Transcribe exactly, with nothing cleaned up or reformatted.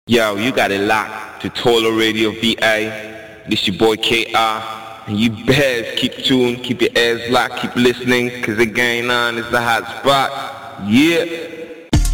Yo, you got it locked to Tola Radio V A. This your boy K R. And you bears keep tuned, keep your ears locked, keep listening, cause it going on, it's the hot spot. Yeah.